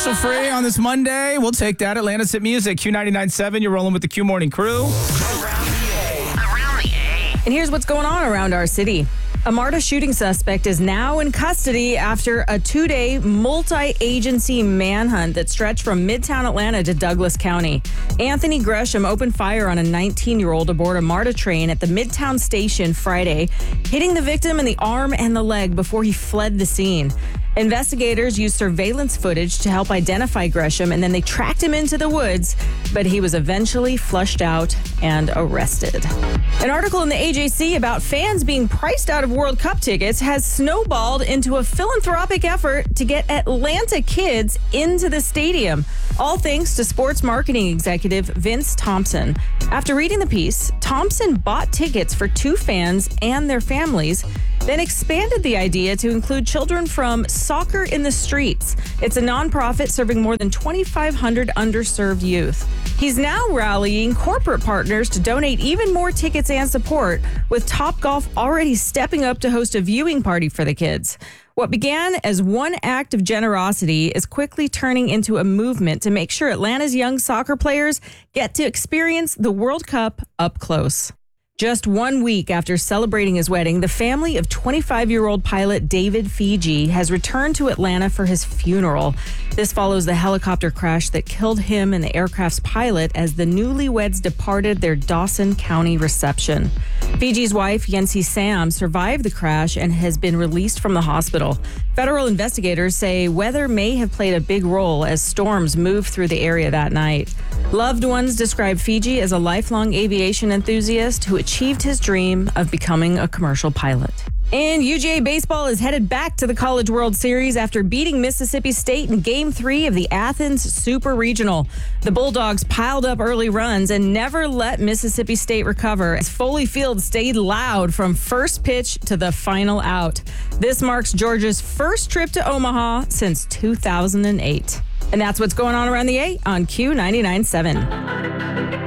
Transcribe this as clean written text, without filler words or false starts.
commercial free on this Monday. We'll take that. Atlanta's Hit Music, Q99.7. You're rolling with the Q Morning Crew. And here's what's going on around our city. A MARTA shooting suspect is now in custody after a 2-day multi-agency manhunt that stretched from Midtown Atlanta to Douglas County. Anthony Gresham opened fire on a 19-year-old aboard a MARTA train at the Midtown station Friday, hitting the victim in the arm and the leg before he fled the scene. Investigators used surveillance footage to help identify Gresham, and then they tracked him into the woods, but he was eventually flushed out and arrested. An article in the AJC about fans being priced out of World Cup tickets has snowballed into a philanthropic effort to get Atlanta kids into the stadium, all thanks to sports marketing executive Vince Thompson. After reading the piece, Thompson bought tickets for 2 fans and their families, then expanded the idea to include children from Soccer in the Streets. It's a nonprofit serving more than 2,500 underserved youth. He's now rallying corporate partners to donate even more tickets and support, with Topgolf already stepping up to host a viewing party for the kids. What began as one act of generosity is quickly turning into a movement to make sure Atlanta's young soccer players get to experience the World Cup up close. Just 1 week after celebrating his wedding, the family of 25-year-old pilot David Fiji has returned to Atlanta for his funeral. This follows the helicopter crash that killed him and the aircraft's pilot as the newlyweds departed their Dawson County reception. Fiji's wife, Yancy Sam, survived the crash and has been released from the hospital. Federal investigators say weather may have played a big role as storms moved through the area that night. Loved ones describe Fiji as a lifelong aviation enthusiast who achieved his dream of becoming a commercial pilot. And UGA baseball is headed back to the College World Series after beating Mississippi State in Game 3 of the Athens Super Regional. The Bulldogs piled up early runs and never let Mississippi State recover as Foley Field stayed loud from first pitch to the final out. This marks Georgia's first trip to Omaha since 2008. And that's what's going on around the A on Q99.7.